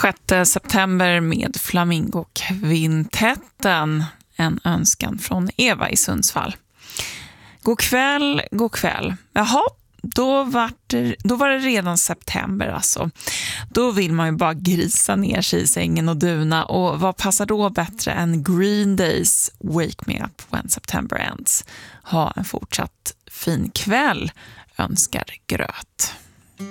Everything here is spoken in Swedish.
6 september med Flamingokvintetten. En önskan från Eva i Sundsvall. God kväll, god kväll. Jaha, då var det redan september alltså. Då vill man ju bara grisa ner sig i sängen och duna. Och vad passar då bättre än Green Days Wake Me Up When September Ends? Ha en fortsatt fin kväll, önskar Gröt.